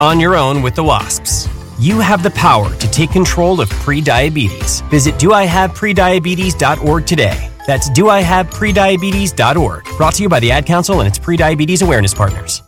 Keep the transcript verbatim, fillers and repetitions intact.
on your own with the wasps. You have the power to take control of prediabetes. Visit do I have prediabetes dot org today. That's do I have prediabetes dot org. Brought to you by the Ad Council and its prediabetes awareness partners.